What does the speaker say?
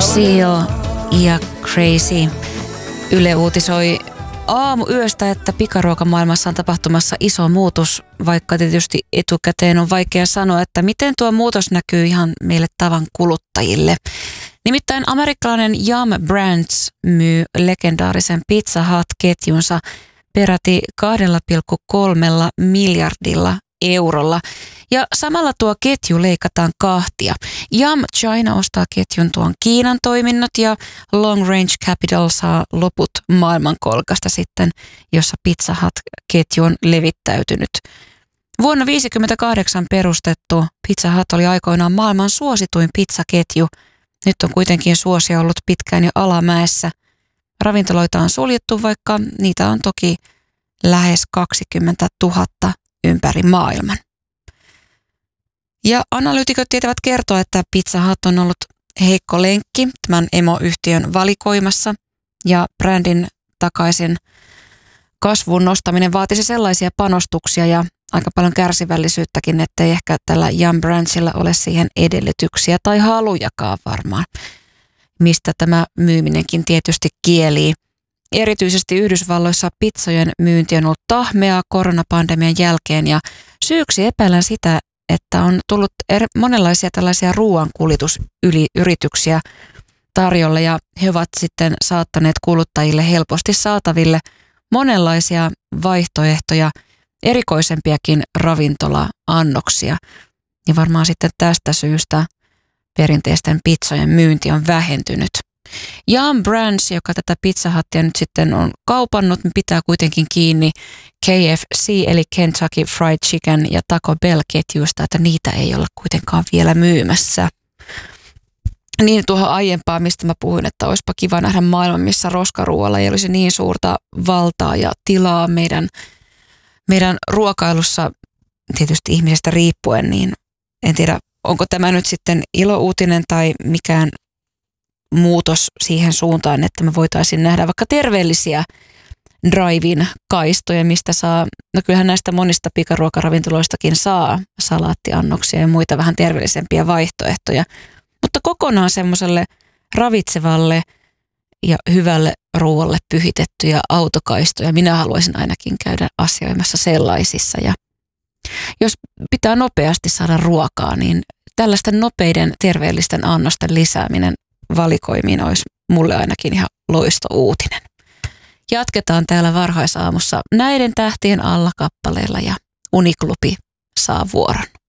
Seal ja Crazy. Yle uutisoi aamuyöstä, että pikaruokamaailmassa on tapahtumassa iso muutos, vaikka tietysti etukäteen on vaikea sanoa, että miten tuo muutos näkyy ihan meille tavan kuluttajille. Nimittäin amerikkalainen Yum Brands myy legendaarisen Pizza Hut-ketjunsa peräti 2,3 miljardilla eurolla. Ja samalla tuo ketju leikataan kahtia. Yum China ostaa ketjun tuon Kiinan toiminnot ja Long Range Capital saa loput maailmankolkasta sitten, jossa Pizza Hut-ketju on levittäytynyt. Vuonna 1958 perustettu Pizza Hut oli aikoinaan maailman suosituin pizzaketju. Nyt on kuitenkin suosio ollut pitkään jo alamäessä. Ravintoloita on suljettu, vaikka niitä on toki lähes 20 000 ympäri maailman. Ja analyytikot tietävät kertoa, että Pizza Hut on ollut heikko lenkki tämän emoyhtiön valikoimassa ja brändin takaisin kasvun nostaminen vaatisi sellaisia panostuksia ja aika paljon kärsivällisyyttäkin, ettei ehkä tällä Yum Brandsilla ole siihen edellytyksiä tai halujakaan varmaan, mistä tämä myyminenkin tietysti kielii. Erityisesti Yhdysvalloissa pizzojen myynti on ollut tahmeaa koronapandemian jälkeen ja syyksi epäilen sitä, että on tullut monenlaisia tällaisia ruoankuljetusyrityksiä tarjolle ja he ovat sitten saattaneet kuluttajille helposti saataville monenlaisia vaihtoehtoja, erikoisempiakin ravintola-annoksia. Ja varmaan sitten tästä syystä perinteisten pizzojen myynti on vähentynyt. Yum Brands, joka tätä Pizza Hutia nyt sitten on kaupannut, pitää kuitenkin kiinni KFC eli Kentucky Fried Chicken ja Taco Bell-ketjuista, että niitä ei olla kuitenkaan vielä myymässä. Niin tuohon aiempaan, mistä mä puhuin, että olisipa kiva nähdä maailman, missä roskaruoalla ei olisi niin suurta valtaa ja tilaa meidän ruokailussa, tietysti ihmisestä riippuen, niin en tiedä, onko tämä nyt sitten ilouutinen tai mikään muutos siihen suuntaan, että me voitaisiin nähdä vaikka terveellisiä drive-in kaistoja, mistä saa, no kyllähän näistä monista pikaruokaravintoloistakin saa salaattiannoksia ja muita vähän terveellisempiä vaihtoehtoja, mutta kokonaan semmoiselle ravitsevalle ja hyvälle ruoalle pyhitettyjä autokaistoja. Minä haluaisin ainakin käydä asioimassa sellaisissa ja jos pitää nopeasti saada ruokaa, niin tällaisten nopeiden terveellisten annosten lisääminen valikoimiin olisi mulle ainakin ihan loistouutinen. Jatketaan täällä varhaisaamussa näiden tähtien alla kappaleella ja Uniklubi saa vuoron.